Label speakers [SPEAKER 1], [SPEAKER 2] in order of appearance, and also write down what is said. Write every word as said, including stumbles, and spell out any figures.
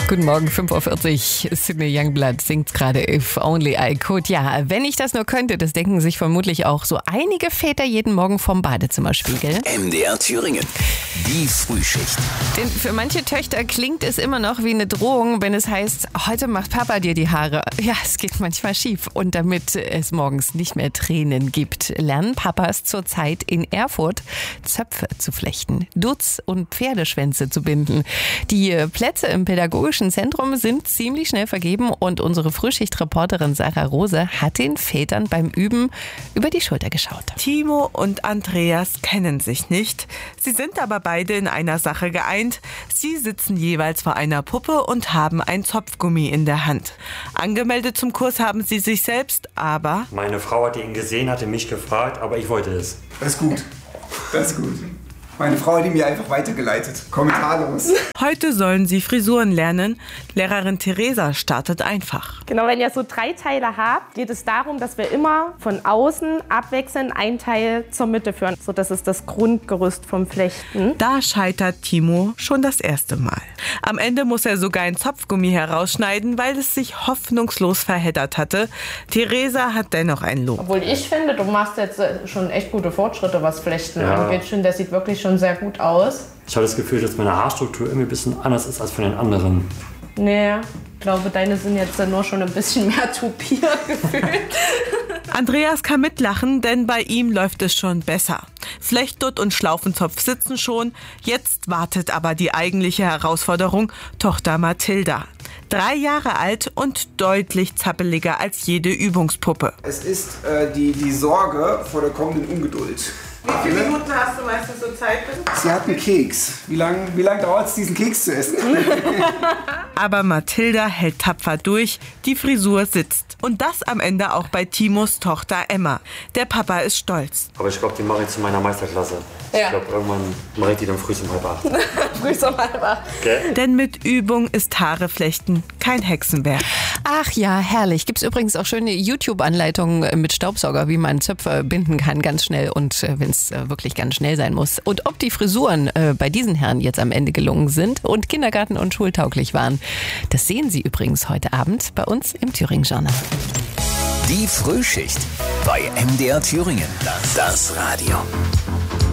[SPEAKER 1] Guten Morgen, fünf Uhr vierzig. Sydney Youngblood singt gerade If Only I Could. Ja, wenn ich das nur könnte, das denken sich vermutlich auch so einige Väter jeden Morgen vom Badezimmerspiegel.
[SPEAKER 2] M D R Thüringen, die Frühschicht.
[SPEAKER 1] Denn für manche Töchter klingt es immer noch wie eine Drohung, wenn es heißt, heute macht Papa dir die Haare. Ja, es geht manchmal schief. Und damit es morgens nicht mehr Tränen gibt, lernen Papas zurzeit in Erfurt Zöpfe zu flechten, Dutz und Pferdeschwänze zu binden. Die Plätze im pädagogischen Zentrum sind ziemlich schnell vergeben und unsere Frühschicht-Reporterin Sarah Rose hat den Vätern beim Üben über die Schulter geschaut.
[SPEAKER 3] Timo und Andreas kennen sich nicht. Sie sind aber beide in einer Sache geeint. Sie sitzen jeweils vor einer Puppe und haben ein Zopfgummi in der Hand. Angemeldet zum Kurs haben sie sich selbst, aber...
[SPEAKER 4] Meine Frau hatte ihn gesehen, hatte mich gefragt, aber ich wollte es.
[SPEAKER 5] Das ist gut. Das ist gut. Meine Frau hat ihn mir einfach weitergeleitet. Kommentarlos.
[SPEAKER 3] Heute sollen sie Frisuren lernen. Lehrerin Theresa startet einfach.
[SPEAKER 6] Genau, wenn ihr so drei Teile habt, geht es darum, dass wir immer von außen abwechselnd ein Teil zur Mitte führen. So, das ist das Grundgerüst vom Flechten.
[SPEAKER 3] Da scheitert Timo schon das erste Mal. Am Ende muss er sogar ein Zopfgummi herausschneiden, weil es sich hoffnungslos verheddert hatte. Theresa hat dennoch ein Lob.
[SPEAKER 6] Obwohl ich finde, du machst jetzt schon echt gute Fortschritte, was Flechten
[SPEAKER 4] Ja.
[SPEAKER 6] angeht. Ich finde, das sieht wirklich schon sehr gut aus.
[SPEAKER 4] Ich habe das Gefühl, dass meine Haarstruktur irgendwie ein bisschen anders ist als von den anderen.
[SPEAKER 6] Nee, ich glaube, deine sind jetzt nur schon ein bisschen mehr tupiert gefühlt.
[SPEAKER 3] Andreas kann mitlachen, denn bei ihm läuft es schon besser. Flechtdutt und Schlaufenzopf sitzen schon. Jetzt wartet aber die eigentliche Herausforderung, Tochter Mathilda. Drei Jahre alt und deutlich zappeliger als jede Übungspuppe.
[SPEAKER 5] Es ist äh, die, die Sorge vor der kommenden Ungeduld.
[SPEAKER 6] Wie viele Minuten hast du meistens so Zeit?
[SPEAKER 5] Sie hat einen Keks. Wie lange wie lang dauert es, diesen Keks zu essen?
[SPEAKER 3] Aber Mathilda hält tapfer durch, die Frisur sitzt. Und das am Ende auch bei Timos Tochter Emma. Der Papa ist stolz.
[SPEAKER 4] Aber ich glaube, die mache ich zu meiner Meisterklasse.
[SPEAKER 6] Ja.
[SPEAKER 4] Ich glaube, irgendwann mache ich die dann früh um halb acht.
[SPEAKER 6] Früh um halb acht.
[SPEAKER 4] Okay?
[SPEAKER 3] Denn mit Übung ist Haare flechten kein Hexenwerk.
[SPEAKER 1] Ach ja, herrlich. Gibt's übrigens auch schöne YouTube-Anleitungen mit Staubsauger, wie man Zöpfe binden kann, ganz schnell und äh, wenn es äh, wirklich ganz schnell sein muss. Und ob die Frisuren äh, bei diesen Herren jetzt am Ende gelungen sind und Kindergarten- und schultauglich waren, das sehen Sie übrigens heute Abend bei uns im Thüringen-Journal.
[SPEAKER 2] Die Frühschicht bei M D R Thüringen. Das Radio.